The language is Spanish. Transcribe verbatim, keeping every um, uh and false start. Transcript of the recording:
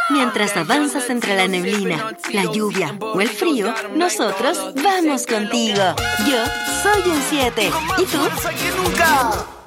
Mientras avanzas entre la neblina, la lluvia o el frío, nosotros vamos contigo. Yo soy un siete. ¿Y tú? ¡Nunca!